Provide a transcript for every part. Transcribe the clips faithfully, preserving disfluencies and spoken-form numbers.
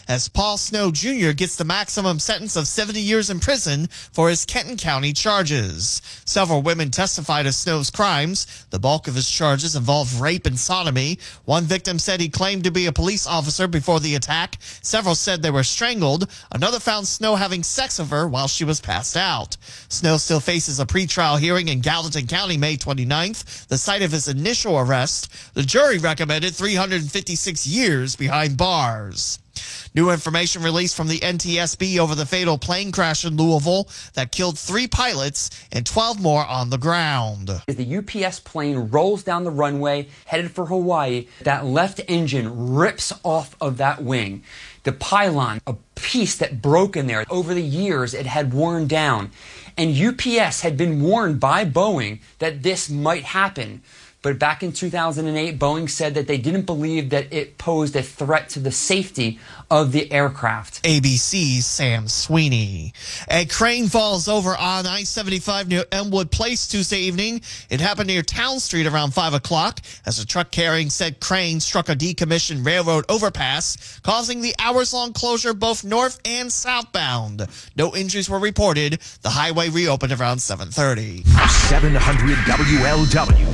as Paul Snow Junior gets the maximum sentence of seventy years in prison for his Kenton County charges. Several women testified of Snow's crimes. The bulk of his charges involved rape and sodomy. One victim said he claimed to be a police officer before the attack. Several said they were strangled. Another found Snow having sex with her while she was passed out. Snow still faces a pretrial hearing in Gallatin County May twenty-ninth, the site of his initial arrest. The jury recommended three hundred fifty-six years behind bars. New information released from the N T S B over the fatal plane crash in Louisville that killed three pilots and twelve more on the ground. As the U P S plane rolls down the runway headed for Hawaii, that left engine rips off of that wing. The pylon, a piece that broke in there. Over the years, it had worn down. And U P S had been warned by Boeing that this might happen. But back in two thousand eight, Boeing said that they didn't believe that it posed a threat to the safety of the aircraft. A B C's Sam Sweeney. A crane falls over on I seventy-five near Elmwood Place Tuesday evening. It happened near Town Street around five o'clock as a truck carrying said crane struck a decommissioned railroad overpass, causing the hours-long closure both north and southbound. No injuries were reported. The highway reopened around seven thirty. seven hundred W L W.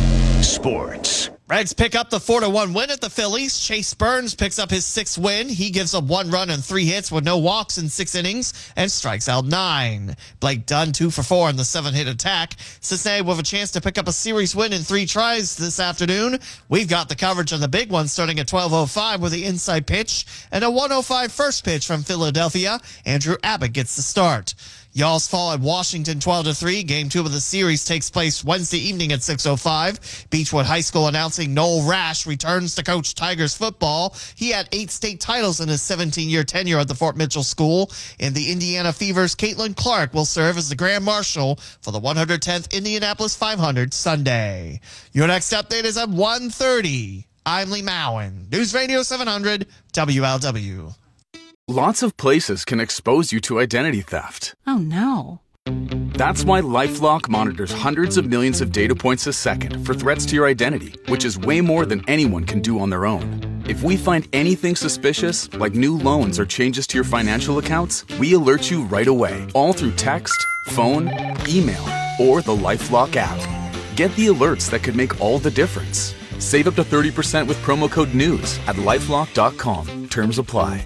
Sports. Reds pick up the four to one win at the Phillies. Chase Burns picks up his sixth win. He gives up one run and three hits with no walks in six innings and strikes out nine. Blake Dunn two for four in the seven-hit attack. Cincinnati with a chance to pick up a series win in three tries this afternoon. We've got the coverage on the big one starting at twelve oh five with the inside pitch and a one oh five first pitch from Philadelphia. Andrew Abbott gets the start. Y'alls fall at Washington twelve to three. Game two of the series takes place Wednesday evening at six oh five. Beechwood High School announcing Noel Rash returns to coach Tigers football. He had eight state titles in his seventeen-year tenure at the Fort Mitchell School. And the Indiana Fever's Caitlin Clark will serve as the Grand Marshal for the one hundred tenth Indianapolis five hundred Sunday. Your next update is at one thirty. I'm Lee Mowen. News Radio seven hundred W L W. Lots of places can expose you to identity theft. Oh, no. That's why LifeLock monitors hundreds of millions of data points a second for threats to your identity, which is way more than anyone can do on their own. If we find anything suspicious, like new loans or changes to your financial accounts, we alert you right away, all through text, phone, email, or the LifeLock app. Get the alerts that could make all the difference. Save up to thirty percent with promo code NEWS at lifelock dot com. Terms apply.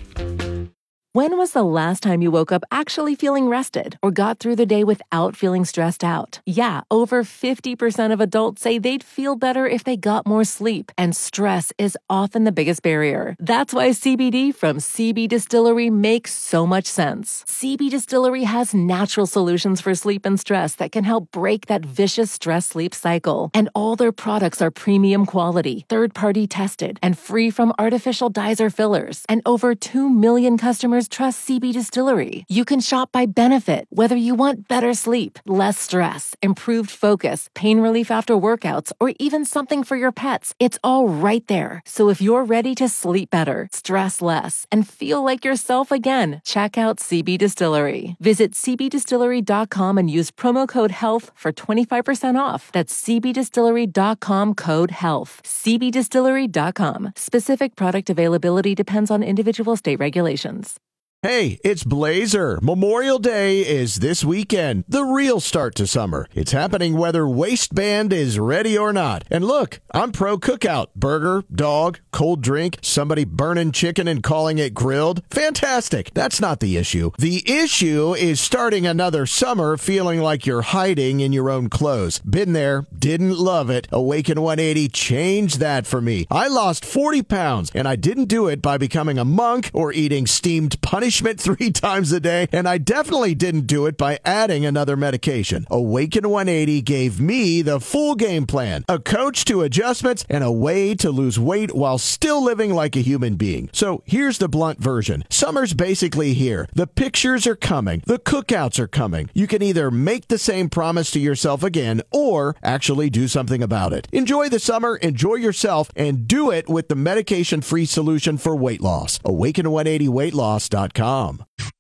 When was the last time you woke up actually feeling rested or got through the day without feeling stressed out? Yeah, over fifty percent of adults say they'd feel better if they got more sleep, and stress is often the biggest barrier. That's why C B D from C B Distillery makes so much sense. C B Distillery has natural solutions for sleep and stress that can help break that vicious stress-sleep cycle. And all their products are premium quality, third-party tested, and free from artificial dyes or fillers. And over two million customers trust C B Distillery. You can shop by benefit, whether you want better sleep, less stress, improved focus, pain relief after workouts, or even something for your pets. It's all right there. So if you're ready to sleep better, stress less, and feel like yourself again, check out C B Distillery. Visit c b distillery dot com and use promo code HEALTH for twenty-five percent off. That's c b distillery dot com code HEALTH. c b distillery dot com. Specific product availability depends on individual state regulations. Hey, it's Blazer. Memorial Day is this weekend, the real start to summer. It's happening whether Waistband is ready or not. And look, I'm pro cookout. Burger, dog, cold drink, somebody burning chicken and calling it grilled. Fantastic. That's not the issue. The issue is starting another summer feeling like you're hiding in your own clothes. Been there, didn't love it. Awaken one eighty changed that for me. I lost forty pounds, and I didn't do it by becoming a monk or eating steamed punishment three times a day, and I definitely didn't do it by adding another medication. Awaken one eighty gave me the full game plan, a coach to adjustments, and a way to lose weight while still living like a human being. So here's the blunt version. Summer's basically here. The pictures are coming. The cookouts are coming. You can either make the same promise to yourself again or actually do something about it. Enjoy the summer, enjoy yourself, and do it with the medication-free solution for weight loss. awaken one eighty weight loss dot com.